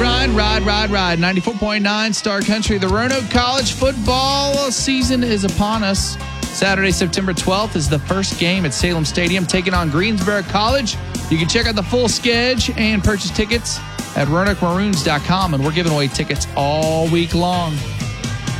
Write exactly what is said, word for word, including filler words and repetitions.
ride, ride, ride, ride. ninety-four point nine Star Country. The Roanoke College football season is upon us. Saturday, September twelfth is the first game at Salem Stadium, taking on Greensboro College. You can check out the full schedule and purchase tickets at Roanoke Maroons dot com, and we're giving away tickets all week long.